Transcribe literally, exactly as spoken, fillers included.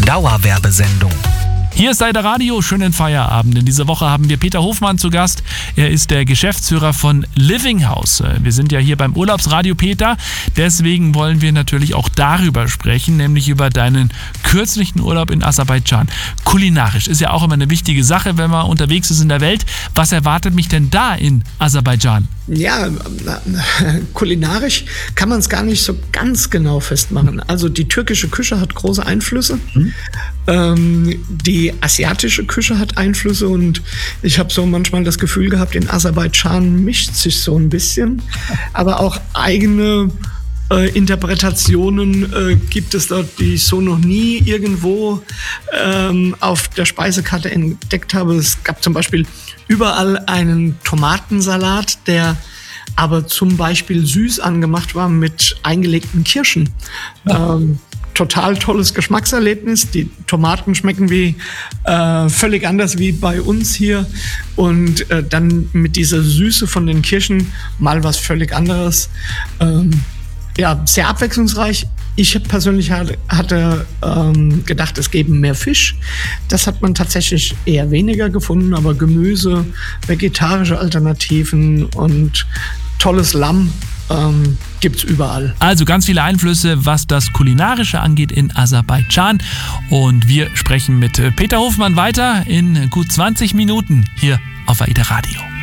Dauerwerbesendung. Hier ist Aida Radio, schönen Feierabend. In dieser Woche haben wir Peter Hofmann zu Gast. Er ist der Geschäftsführer von Living House. Wir sind ja hier beim Urlaubsradio, Peter. Deswegen wollen wir natürlich auch darüber sprechen, nämlich über deinen kürzlichen Urlaub in Aserbaidschan. Kulinarisch ist ja auch immer eine wichtige Sache, wenn man unterwegs ist in der Welt. Was erwartet mich denn da in Aserbaidschan? Ja, kulinarisch kann man es gar nicht so ganz genau festmachen. Also die türkische Küche hat große Einflüsse. Hm. Ähm, die asiatische Küche hat Einflüsse und ich habe so manchmal das Gefühl gehabt, in Aserbaidschan mischt sich so ein bisschen. Aber auch eigene äh, Interpretationen äh, gibt es dort, die ich so noch nie irgendwo ähm, auf der Speisekarte entdeckt habe. Es gab zum Beispiel überall einen Tomatensalat, der aber zum Beispiel süß angemacht war mit eingelegten Kirschen. Ja. Ähm, total tolles Geschmackserlebnis. Die Tomaten schmecken wie äh, völlig anders wie bei uns hier. Und äh, dann mit dieser Süße von den Kirschen mal was völlig anderes. Ähm, ja, sehr abwechslungsreich. Ich persönlich hatte, hatte ähm, gedacht, es gäbe mehr Fisch. Das hat man tatsächlich eher weniger gefunden, aber Gemüse, vegetarische Alternativen und tolles Lamm ähm, gibt's überall. Also ganz viele Einflüsse, was das Kulinarische angeht in Aserbaidschan. Und wir sprechen mit Peter Hofmann weiter in gut zwanzig Minuten hier auf Aida Radio.